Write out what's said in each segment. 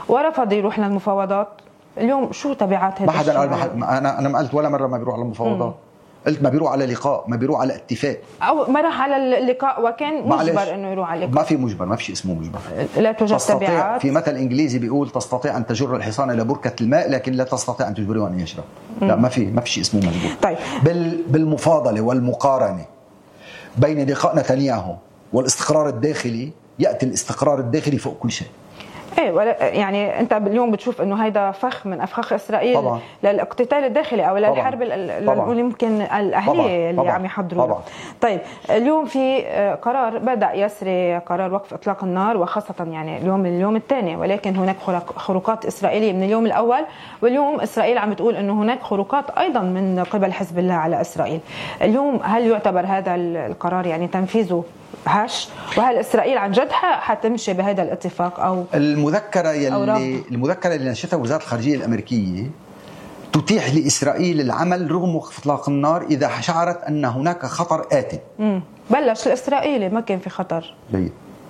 ورفض يروح للمفاوضات. اليوم شو تبعات هذا؟ ما حدا قال انا ما قلت ولا مره ما بيروح على المفاوضات. قلت ما بيروح على لقاء، ما بيروح على اتفاق، او ما راح على اللقاء وكان مجبر انه يروح على اللقاء. ما في مجبر، ما في شيء اسمه مجبر. لا توجد تبعات. في مثل انجليزي بيقول تستطيع ان تجر الحصان الى بركه الماء لكن لا تستطيع ان تجبره ان يشرب. لا ما في شيء اسمه مجبور. طيب بالمفاضله والمقارنه بين لقاء نتنياهو والاستقرار الداخلي، ياتي الاستقرار الداخلي فوق كل شيء. ايه يعني انت اليوم بتشوف انه هيدا فخ من افخاخ اسرائيل طبعا. للاقتتال الداخلي او للحرب اللي يمكن الاهليه اللي عم يحضروا. طيب اليوم في قرار بدا يسري قرار وقف اطلاق النار، وخاصه يعني اليوم الثاني، ولكن هناك خروقات اسرائيليه من اليوم الاول، واليوم اسرائيل عم تقول انه هناك خروقات ايضا من قبل حزب الله على اسرائيل. اليوم هل يعتبر هذا القرار يعني تنفيذه هش؟ وهل اسرائيل عن جد حتمشي بهذا الاتفاق او المذكره اللي نشرتها وزاره الخارجيه الامريكيه تتيح لاسرائيل العمل رغم وقف اطلاق النار اذا شعرت ان هناك خطر آت. بلش الاسرائيلي ما كان في خطر. جيد.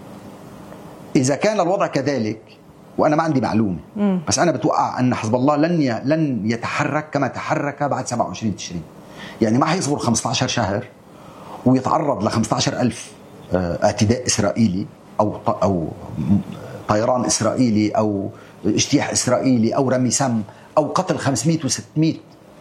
اذا كان الوضع كذلك، وانا ما عندي معلومه، بس انا بتوقع ان حزب الله لن يتحرك كما تحرك بعد 27 تشرين. يعني ما حيصبر 15 شهر ويتعرض ل 15,000 اعتداء اسرائيلي او طيران اسرائيلي او اجتياح اسرائيلي او رمي سم او قتل 500 و600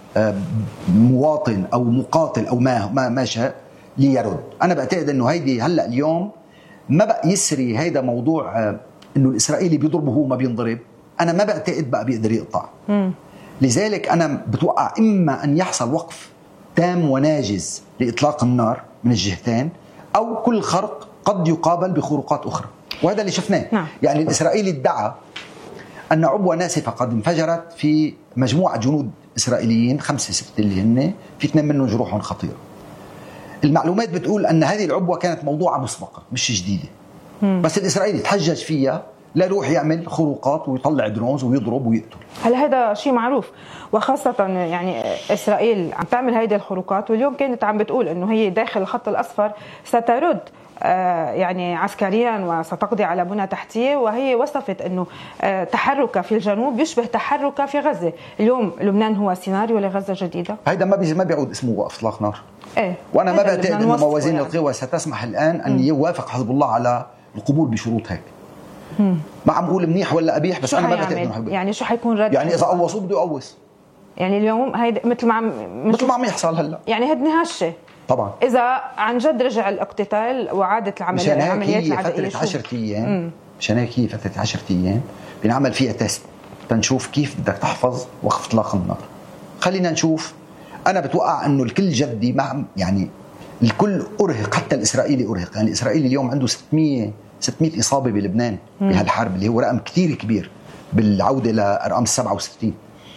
مواطن او مقاتل او ما شاء ليرد. انا بعتقد انه هيدي هلا اليوم ما بقى يسري هيدا موضوع انه الاسرائيلي بيضربه وهو ما بينضرب. انا ما بعتقد بقى بيقدر يقطع. لذلك انا بتوقع اما ان يحصل وقف تام وناجز لاطلاق النار من الجهتين، أو كل خرق قد يقابل بخروقات أخرى، وهذا اللي شفناه. يعني الإسرائيلي ادعى أن عبوة ناسفة قد انفجرت في مجموعة جنود إسرائيليين 5 6 اللي هن في 2 منهم جروحهم خطيرة. المعلومات بتقول أن هذه العبوة كانت موضوعة مسبقة مش جديدة، بس الإسرائيلي تحجج فيها ليروح يعمل خروقات ويطلع درونز ويضرب ويقتل. هل هذا شيء معروف؟ وخاصة يعني إسرائيل عم تعمل هيدي الخروقات، واليوم كانت عم بتقول إنه هي داخل الخط الأصفر سترد يعني عسكريا وستقضي على بنى تحتية، وهي وصفت إنه تحركها في الجنوب يشبه تحركها في غزة. اليوم لبنان هو سيناريو لغزة جديدة. هيدا ما بيعود اسمه وقف اطلاق نار. إيه؟ وأنا ما بعتقد إنه موازين القوى ستسمح الآن أن يوافق حزب الله على القبول بشروط هيك. ما عم بقول منيح ولا قبيح، بس انا ما بعتقد انه يعني شو حيكون رد؟ يعني اذا قوصوا بده يقوص. يعني اليوم هيدا مثل ما عم يحصل هلا، يعني هدني هالشيء طبعا اذا عن جد رجع الاقتتال وعادت العمليات العدائيه. فتره 10 ايام مشان هيك هي فتره 10 ايام بنعمل فيها تيست تنشوف كيف بدك تحفظ وقف اطلاق النار. خلينا نشوف. انا بتوقع انه الكل جدي، مع يعني الكل ارهق، حتى الاسرائيلي ارهق. يعني الاسرائيلي اليوم عنده 600 إصابة بلبنان بهالحرب اللي هو رقم كتير كبير بالعودة لأرقام 67.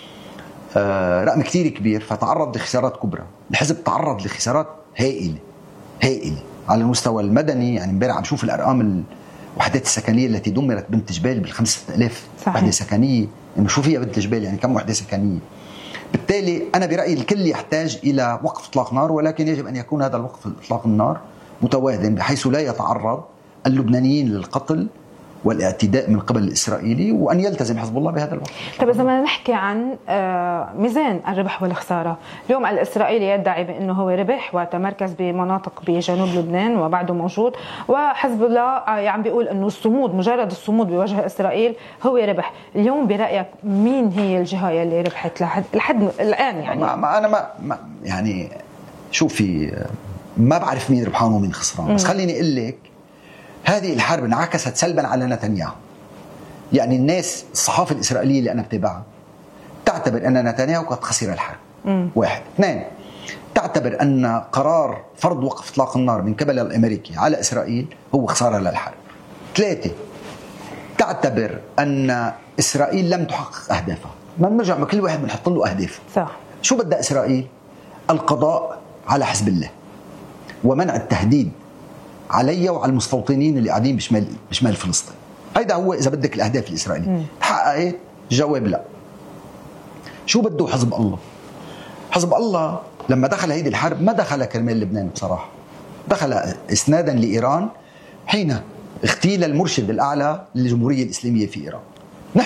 رقم كتير كبير، فتعرض لخسارات كبرى. الحزب تعرض لخسارات هائلة على المستوى المدني. يعني امبارح عم شوف الأرقام الوحدات السكنية التي دمرت بنت جبال بال5,000 وحدة سكنية. يعني شو فيها بنت جبال؟ يعني كم وحدة سكنية؟ بالتالي أنا برأيي الكل يحتاج إلى وقف إطلاق نار، ولكن يجب أن يكون هذا الوقف إطلاق النار متوازن بحيث لا يتعرض اللبنانيين للقتل والاعتداء من قبل الإسرائيلي، وأن يلتزم حزب الله بهذا الوقت. طيب إذا بدنا نحكي عن ميزان الربح والخسارة، اليوم الإسرائيلي يدعي بأنه هو ربح وتمركز بمناطق بجنوب لبنان وبعده موجود، وحزب الله عم بيقول أنه الصمود، مجرد الصمود بوجه إسرائيل هو ربح. اليوم برأيك مين هي الجهة اللي ربحت لحد الآن؟ يعني أنا يعني شوفي، ما بعرف مين ربحان ومين خسران، بس خليني أقول لك هذه الحرب انعكست سلبا على نتنياهو. يعني الناس، الصحافة الإسرائيلية اللي أنا بتابعها تعتبر أن نتنياهو قد خسر الحرب. 1. 2. تعتبر أن قرار فرض وقف إطلاق النار من قبل الأمريكي على إسرائيل هو خسارة للحرب. 3. تعتبر أن إسرائيل لم تحقق أهدافها. ما بنرجع كل واحد بنحط له أهدافه. صح. شو بدأ إسرائيل؟ القضاء على حزب الله ومنع التهديد علي وعلى المستوطنين اللي قاعدين بشمال فلسطين. هيدا هو إذا بدك الأهداف الإسرائيلية. تحققت؟ جواب لا. شو بده حزب الله؟ حزب الله لما دخل هيدي الحرب ما دخل كرمال لبنان بصراحة، دخل إسنادا لإيران حين اغتيل المرشد الأعلى للجمهورية الإسلامية في إيران.